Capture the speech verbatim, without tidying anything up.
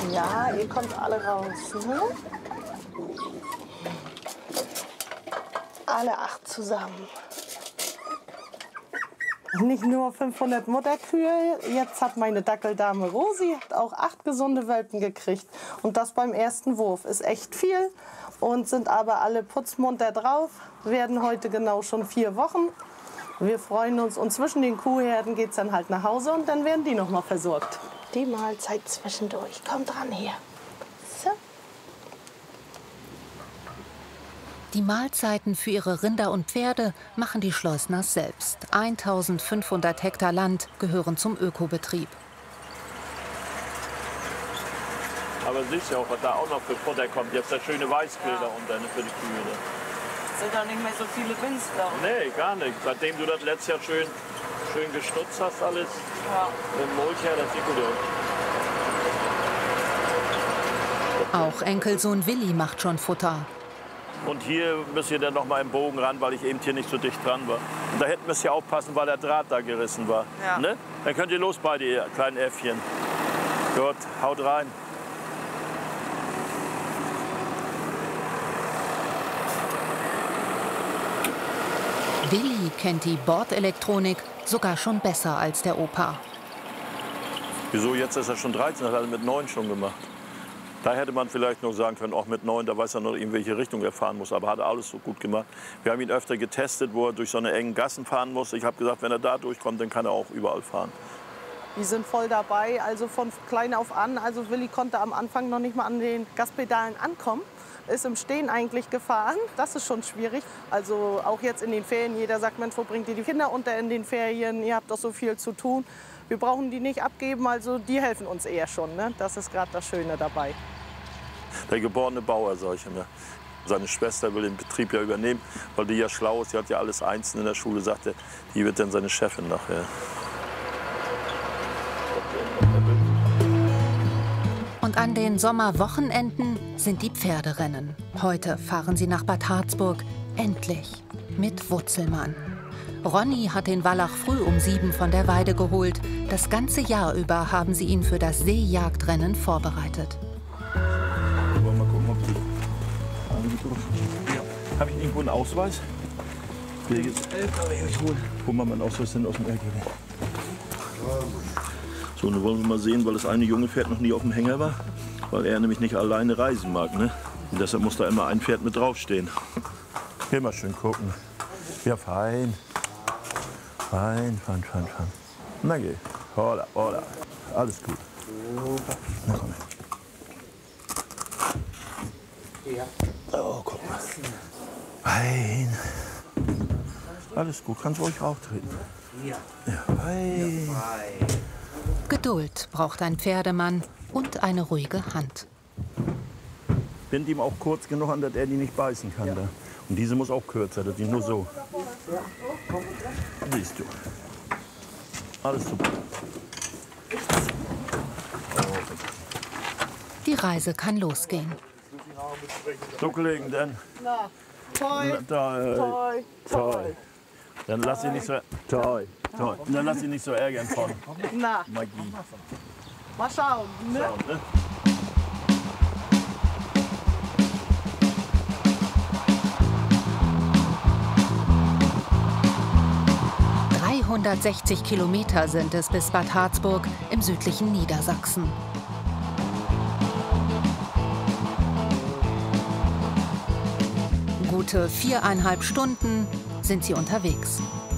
Ja, ihr kommt alle raus, ne? Alle acht zusammen. Nicht nur fünfhundert Mutterkühe, jetzt hat meine Dackeldame Rosi hat auch acht gesunde Welpen gekriegt. Und das beim ersten Wurf ist echt viel und sind aber alle putzmunter drauf, werden heute genau schon vier Wochen. Wir freuen uns und zwischen den Kuhherden geht es dann halt nach Hause und dann werden die noch mal versorgt. Die Mahlzeit zwischendurch, kommt dran hier. So. Die Mahlzeiten für ihre Rinder und Pferde machen die Schleusners selbst. eintausendfünfhundert Hektar Land gehören zum Ökobetrieb. Aber siehst ja auch, was da auch noch für Futter kommt. Jetzt der schöne Weißkleber ja. Und dann für die Kühe. Ne? Sind da nicht mehr so viele Winster? Nee, gar nicht. Seitdem du das letztes Jahr schön, schön gestutzt hast alles, ja. Mit dem Mulch her, das sieht gut aus. Auch Enkelsohn Willi macht schon Futter. Und hier müsst ihr dann noch mal im Bogen ran, weil ich eben hier nicht so dicht dran war. Und da hätten wir ja aufpassen, weil der Draht da gerissen war. Ja. Ne? Dann könnt ihr los bei die kleinen Äffchen. Gut, haut rein. Willi kennt die Bordelektronik sogar schon besser als der Opa. Wieso, jetzt ist er schon dreizehn, hat er mit neun schon gemacht. Da hätte man vielleicht noch sagen können, auch mit neun, da weiß er noch, in welche Richtung er fahren muss. Aber hat er alles so gut gemacht. Wir haben ihn öfter getestet, wo er durch so eine engen Gassen fahren muss. Ich habe gesagt, wenn er da durchkommt, dann kann er auch überall fahren. Die sind voll dabei, also von klein auf an. Also Willi konnte am Anfang noch nicht mal an den Gaspedalen ankommen. Ist im Stehen eigentlich gefahren. Das ist schon schwierig. Also auch jetzt in den Ferien. Jeder sagt, Mensch, wo bringt ihr die Kinder unter in den Ferien? Ihr habt doch so viel zu tun. Wir brauchen die nicht abgeben, also die helfen uns eher schon. Ne? Das ist gerade das Schöne dabei. Der geborene Bauer, sag ich immer. Seine Schwester will den Betrieb ja übernehmen, weil die ja schlau ist. Die hat ja alles einzeln in der Schule, sagt er. Die wird dann seine Chefin nachher. Und an den Sommerwochenenden sind die Pferderennen. Heute fahren sie nach Bad Harzburg, endlich, mit Wutzelmann. Ronny hat den Wallach früh um sieben von der Weide geholt. Das ganze Jahr über haben sie ihn für das Seejagdrennen vorbereitet. Wollen wir mal gucken, ob die... Ja. Habe ich irgendwo einen Ausweis? Ich will jetzt L K W holen. Gucken wir mal einen Ausweis denn aus dem L K W. So, nun wollen wir mal sehen, weil das eine junge Pferd noch nie auf dem Hänger war. Weil er nämlich nicht alleine reisen mag, ne? Und deshalb muss da immer ein Pferd mit draufstehen. Hier mal schön gucken. Ja, fein. Fein, fein, fein, fein. Na geh. Hola, hola. Alles gut. Na komm. Ja. Oh, guck mal. Fein. Alles gut, kannst ruhig rauftreten. Ja. Ja, fein. Geduld braucht ein Pferdemann und eine ruhige Hand. Bind ihm auch kurz genug an, dass er die nicht beißen kann. Ja. Da. Und diese muss auch kürzer, das ist nur so. Siehst du. Alles super. Die Reise kann losgehen. So, Kollegen, dann. Na, toi, toi, toi, toi. Dann lass ihn nicht so. Toi, toi. Dann lass ihn nicht so ärgern von. Na. Magie. Mal schauen, ne? Schauen, ne? dreihundertsechzig Kilometer sind es bis Bad Harzburg im südlichen Niedersachsen. Gute viereinhalb Stunden sind sie unterwegs.